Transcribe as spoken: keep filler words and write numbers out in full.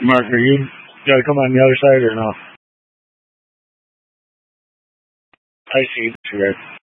Mark, are you got to come on the other side or no? I see.